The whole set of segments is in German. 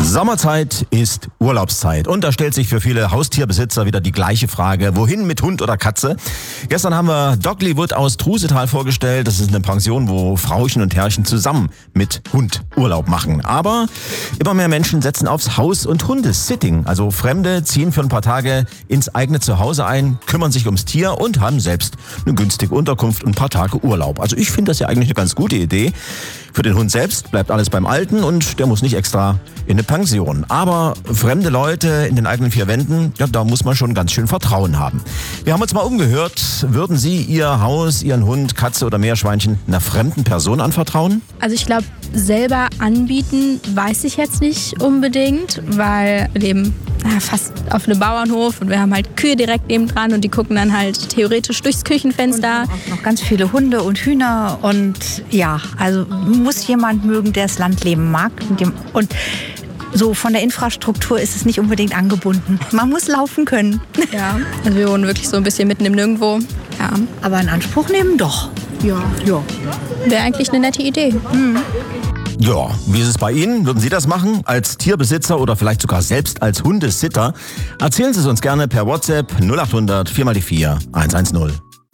Sommerzeit ist Urlaubszeit und da stellt sich für viele Haustierbesitzer wieder die gleiche Frage, wohin mit Hund oder Katze? Gestern haben wir Doglywood aus Trusetal vorgestellt. Das ist eine Pension, wo Frauchen und Herrchen zusammen mit Hund Urlaub machen. Aber immer mehr Menschen setzen aufs Haus- und Hundesitting. Also Fremde ziehen für ein paar Tage ins eigene Zuhause ein, kümmern sich ums Tier und haben selbst eine günstige Unterkunft und ein paar Tage Urlaub. Also ich finde das ja eigentlich eine ganz gute Idee. Für den Hund selbst bleibt alles beim Alten und der muss nicht extra in eine Pension. Aber fremde Leute in den eigenen vier Wänden, ja, da muss man schon ganz schön Vertrauen haben. Wir haben uns mal umgehört. Würden Sie Ihr Haus, Ihren Hund, Katze oder Meerschweinchen einer fremden Person anvertrauen? Also ich glaube, selber anbieten weiß ich jetzt nicht unbedingt, weil wir leben fast auf einem Bauernhof und wir haben halt Kühe direkt nebendran und die gucken dann halt theoretisch durchs Küchenfenster. Und auch noch ganz viele Hunde und Hühner und ja, also muss jemand mögen, der das Landleben mag und so von der Infrastruktur ist es nicht unbedingt angebunden. Man muss laufen können. Ja, also wir wohnen wirklich so ein bisschen mitten im Nirgendwo. Ja. Aber in Anspruch nehmen doch. Ja. Wäre eigentlich eine nette Idee. Ja, wie ist es bei Ihnen? Würden Sie das machen? Als Tierbesitzer oder vielleicht sogar selbst als Hundesitter? Erzählen Sie es uns gerne per WhatsApp 0800 4x4 110.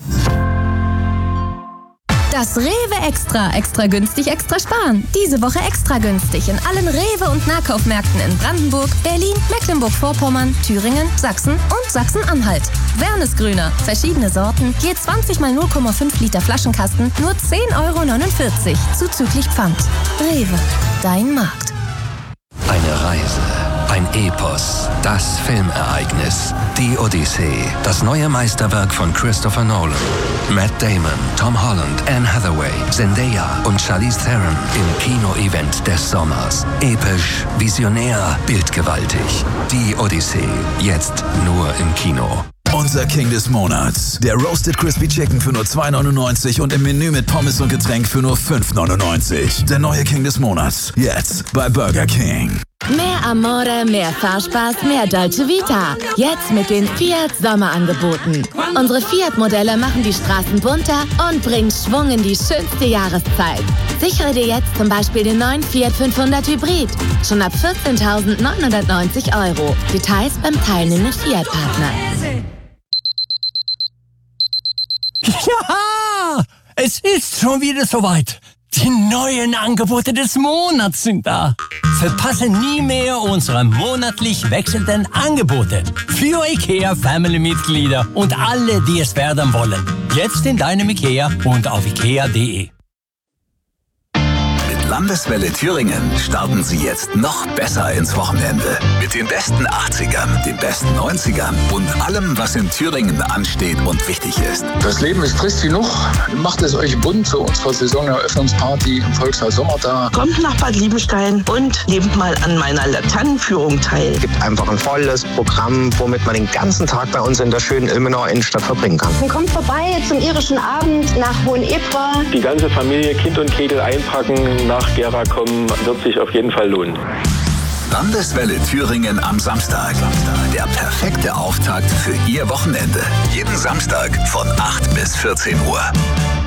Das Rewe Extra günstig, extra sparen. Diese Woche extra günstig in allen Rewe- und Nahkaufmärkten in Brandenburg, Berlin, Mecklenburg-Vorpommern, Thüringen, Sachsen und Sachsen-Anhalt. Wernesgrüner, verschiedene Sorten, je 20 mal 0,5 Liter Flaschenkasten, nur 10,49 € zuzüglich Pfand. Rewe, dein Markt. Eine Reise, ein Epos, das Filmereignis, die Odyssee, das neue Meisterwerk von Christopher Nolan. Matt Damon, Tom Holland, Anne Hathaway, Zendaya und Charlize Theron im Kino-Event des Sommers. Episch, visionär, bildgewaltig. Die Odyssee, jetzt nur im Kino. Unser King des Monats. Der Roasted Crispy Chicken für nur 2,99 und im Menü mit Pommes und Getränk für nur 5,99. Der neue King des Monats. Jetzt bei Burger King. Mehr Amore, mehr Fahrspaß, mehr Dolce Vita. Jetzt mit den Fiat Sommerangeboten. Unsere Fiat-Modelle machen die Straßen bunter und bringen Schwung in die schönste Jahreszeit. Sichere dir jetzt zum Beispiel den neuen Fiat 500 Hybrid. Schon ab 14.990 €. Details beim teilnehmenden Fiat-Partner. Ja, es ist schon wieder soweit. Die neuen Angebote des Monats sind da. Verpasse nie mehr unsere monatlich wechselnden Angebote für IKEA-Family-Mitglieder und alle, die es werden wollen. Jetzt in deinem IKEA und auf ikea.de. Mit Landeswelle Thüringen starten Sie jetzt noch besser ins Wochenende. Mit den besten 80ern, den besten 90ern und allem, was in Thüringen ansteht und wichtig ist. Das Leben ist trist genug. Macht es euch bunt zu unserer Saisoneröffnungsparty im Volkshaus Sommertag. Kommt nach Bad Liebenstein und nehmt mal an meiner Laternenführung teil. Es gibt einfach ein volles Programm, womit man den ganzen Tag bei uns in der schönen Ilmenauer Innenstadt verbringen kann. Und kommt vorbei zum irischen Abend nach Hohenebra. Die ganze Familie, Kind und Kegel einpacken, nach Gera kommen, wird sich auf jeden Fall lohnen. Landeswelle Thüringen am Samstag. Der perfekte Auftakt für Ihr Wochenende. Jeden Samstag von 8 bis 14 Uhr.